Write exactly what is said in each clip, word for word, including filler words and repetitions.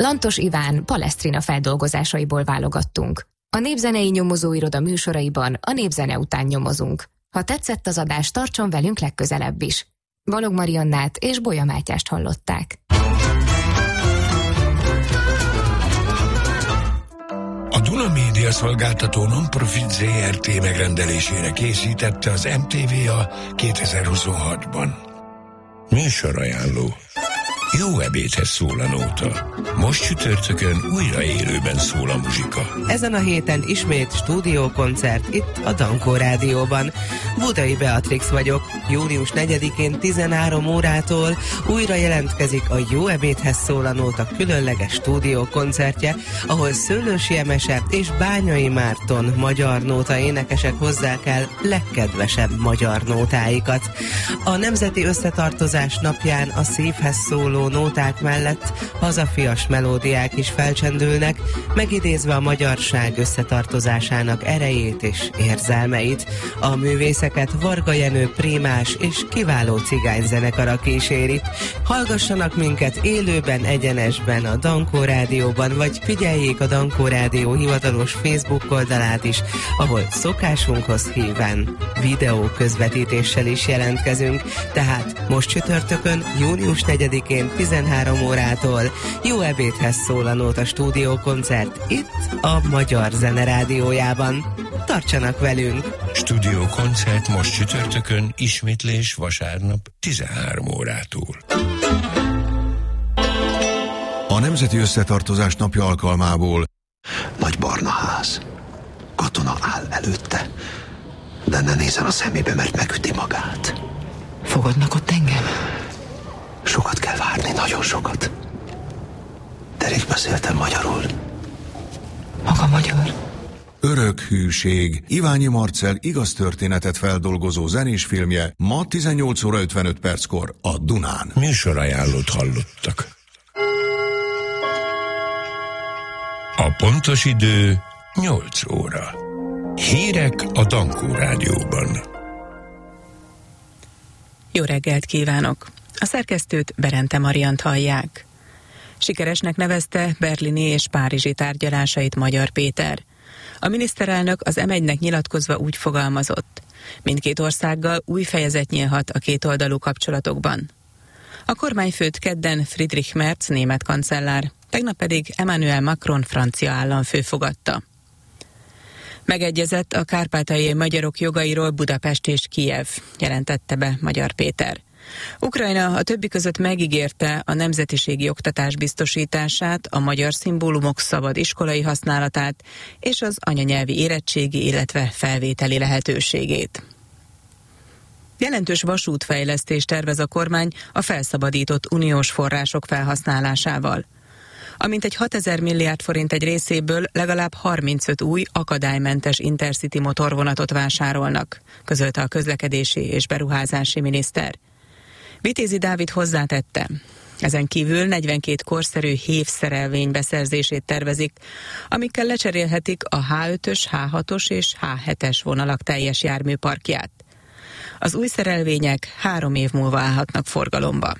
Lantos Iván Palestrina feldolgozásaiból válogattunk. A Népzenei Nyomozóiroda műsoraiban a népzene után nyomozunk. Ha tetszett az adás, tartson velünk legközelebb is. Balog Mariannát és Bolya Mátyást hallották. A Duna Média szolgáltató non-profit zé er té megrendelésére készítette az em té vé a kétezer-huszonhatban. Műsorajánló. Jó ebédhez szól a nóta. Most csütörtökön újra élőben szól a muzsika. Ezen a héten ismét stúdiókoncert itt a Dankó Rádióban. Budai Beatrix vagyok. június negyedikén tizenhárom órától újra jelentkezik a Jó ebédhez szól a nóta különleges stúdiókoncertje, ahol Szőlősi Emese és Bányai Márton magyar nóta énekesek hozzák el legkedvesebb magyar nótáikat. A Nemzeti Összetartozás napján a szívhez szóló nóták mellett hazafias melódiák is felcsendülnek, megidézve a magyarság összetartozásának erejét és érzelmeit. A művészeket Varga Jenő prímás és kiváló cigányzenekara kíséri. Hallgassanak minket élőben, egyenesben a Dankó Rádióban, vagy figyeljék a Dankó Rádió hivatalos Facebook oldalát is, ahol szokásunkhoz híven videó közvetítéssel is jelentkezünk. Tehát most csütörtökön, június negyedikén tizenhárom órától Jó ebédhez szól a nóta stúdiókoncert itt a Magyar Zene Rádiójában. Tartsanak velünk! Stúdiókoncert most csütörtökön, ismétlés vasárnap tizenhárom órától. A Nemzeti Összetartozás napja alkalmából nagy barna ház. Katona áll előtte, de ne nézzen a szemébe, mert megüti magát. Fogadnak ott engem? Sokat kell várni, nagyon sokat. De rég beszéltem magyarul. Maga magyar? Örök hűség. Iványi Marcell igaz történetet feldolgozó zenés filmje ma tizennyolc óra ötvenöt perckor a Dunán. Műsorajánlót hallottak. A pontos idő nyolc óra. Hírek a Dankó Rádióban. Jó reggelt kívánok! A szerkesztőt, Berente Mariant hallják. Sikeresnek nevezte berlini és párizsi tárgyalásait Magyar Péter. A miniszterelnök az em egynek nyilatkozva úgy fogalmazott: mindkét országgal új fejezet nyílhat a kétoldalú kapcsolatokban. A kormányfőt kedden Friedrich Merz német kancellár, tegnap pedig Emmanuel Macron francia államfő fogadta. Megegyezett a kárpátaljai magyarok jogairól Budapest és Kijev, jelentette be Magyar Péter. Ukrajna a többi között megígérte a nemzetiségi oktatás biztosítását, a magyar szimbólumok szabad iskolai használatát és az anyanyelvi érettségi, illetve felvételi lehetőségét. Jelentős vasútfejlesztést tervez a kormány a felszabadított uniós források felhasználásával. Amint egy hatezer milliárd forint egy részéből legalább harmincöt új akadálymentes Intercity motorvonatot vásárolnak, közölte a közlekedési és beruházási miniszter. Vitézi Dávid hozzátette, ezen kívül negyvenkét korszerű hév szerelvény beszerzését tervezik, amikkel lecserélhetik a há ötös, há hatos és há hetes vonalak teljes járműparkját. Az új szerelvények három év múlva állhatnak forgalomba.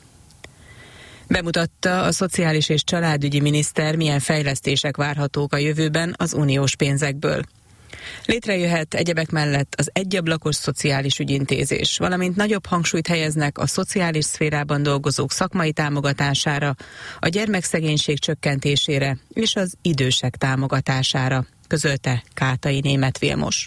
Bemutatta a szociális és családügyi miniszter, milyen fejlesztések várhatók a jövőben az uniós pénzekből. Létrejöhet egyebek mellett az egyablakos szociális ügyintézés, valamint nagyobb hangsúlyt helyeznek a szociális szférában dolgozók szakmai támogatására, a gyermekszegénység csökkentésére és az idősek támogatására, közölte Kátai Németh Vilmos.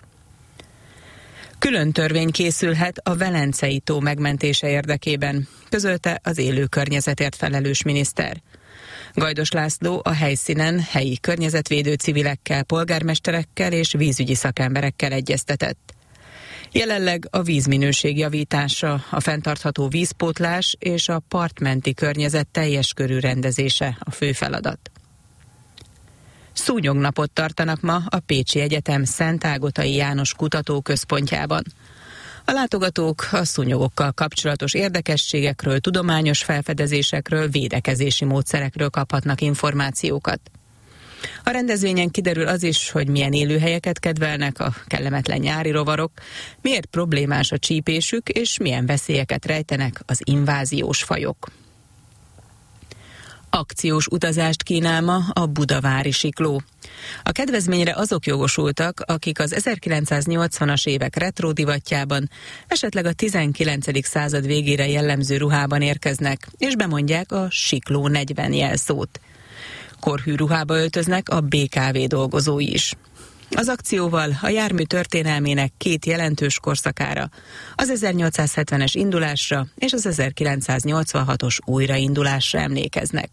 Külön törvény készülhet a Velencei tó megmentése érdekében, közölte az élő környezetért felelős miniszter. Gajdos László a helyszínen helyi környezetvédő civilekkel, polgármesterekkel és vízügyi szakemberekkel egyeztetett. Jelenleg a vízminőség javítása, a fenntartható vízpótlás és a partmenti környezet teljes körű rendezése a fő feladat. Szúnyognapot tartanak ma a Pécsi Egyetem Szent Ágotai János Kutatóközpontjában. A látogatók a szúnyogokkal kapcsolatos érdekességekről, tudományos felfedezésekről, védekezési módszerekről kaphatnak információkat. A rendezvényen kiderül az is, hogy milyen élőhelyeket kedvelnek a kellemetlen nyári rovarok, miért problémás a csípésük, és milyen veszélyeket rejtenek az inváziós fajok. Akciós utazást kínál ma a budavári sikló. A kedvezményre azok jogosultak, akik az ezerkilencszáznyolcvanas évek retro divatjában, esetleg a tizenkilencedik század végére jellemző ruhában érkeznek, és bemondják a sikló negyven jelszót. Korhű ruhába öltöznek a bé ká vé dolgozói is. Az akcióval a jármű történelmének két jelentős korszakára, az ezernyolcszázhetvenes indulásra és az ezerkilencszáznyolcvanhatos újraindulásra emlékeznek.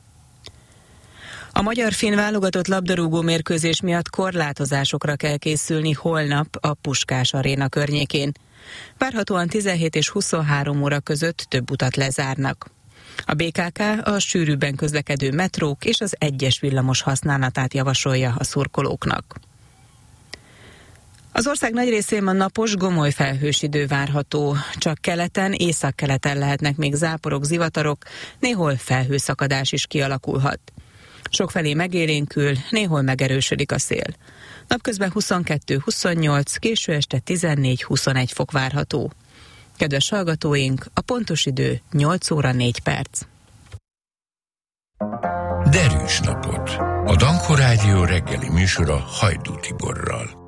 A magyar-finn válogatott labdarúgó mérkőzés miatt korlátozásokra kell készülni holnap a Puskás Aréna környékén. Várhatóan tizenhét és huszonhárom óra között több utat lezárnak. A bé ká ká a sűrűbben közlekedő metrók és az egyes villamos használatát javasolja a szurkolóknak. Az ország nagy részén ma napos, gomoly felhős idő várható. Csak keleten, északkeleten lehetnek még záporok, zivatarok, néhol felhőszakadás is kialakulhat. Sokfelé megélénkül, néhol megerősödik a szél. Napközben huszonkettő huszonnyolc, késő este tizennégy-huszonegy fok várható. Kedves hallgatóink, a pontos idő nyolc óra négy perc. Derűs napot! A Dankó Rádió reggeli műsora Hajdú Tiborral.